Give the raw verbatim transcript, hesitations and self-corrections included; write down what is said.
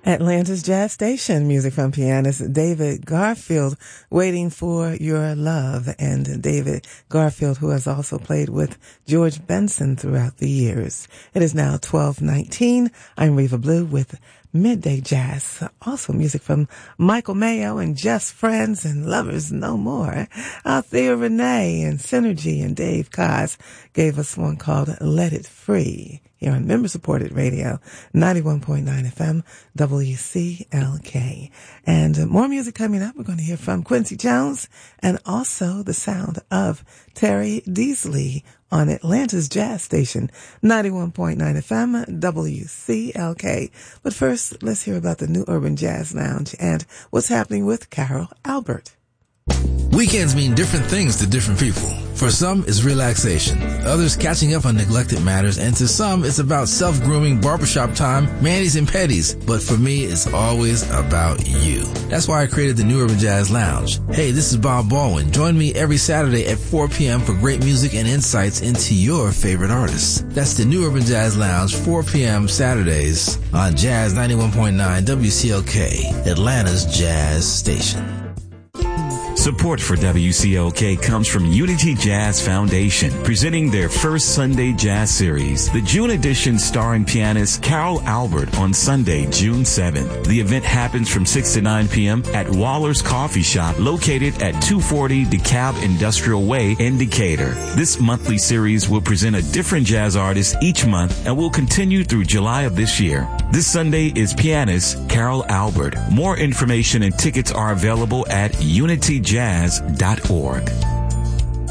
Atlanta's Jazz Station, music from pianist David Garfield, Waiting for Your Love. And David Garfield, who has also played with George Benson throughout the years. It is now twelve nineteen. I'm Reva Blue with Midday Jazz. Also music from Michael Mayo and Just Friends and Lovers No More. Althea Renee and Synergy and Dave Koz gave us one called Let It Free here on member-supported radio, ninety-one point nine F M, W C L K. And uh, more music coming up. We're going to hear from Quincy Jones and also the sound of Terry Deasley on Atlanta's Jazz Station, ninety-one point nine F M, W C L K. But first, let's hear about the New Urban Jazz Lounge and what's happening with Carol Albert. Weekends mean different things to different people. For some, it's relaxation. Others, catching up on neglected matters. And to some, it's about self-grooming, barbershop time, manis and petties. But for me, it's always about you. That's why I created the New Urban Jazz Lounge. Hey, this is Bob Baldwin. Join me every Saturday at four p.m. for great music and insights into your favorite artists. That's the New Urban Jazz Lounge, four p.m. Saturdays on Jazz ninety-one point nine W C L K, Atlanta's Jazz Station. Support for W C L K comes from Unity Jazz Foundation, presenting their first Sunday Jazz Series, the June edition starring pianist Carol Albert on Sunday, June seventh. The event happens from six to nine p.m. at Waller's Coffee Shop, located at two forty DeKalb Industrial Way in Decatur. This monthly series will present a different jazz artist each month and will continue through July of this year. This Sunday is pianist Carol Albert. More information and tickets are available at unity jazz dot org.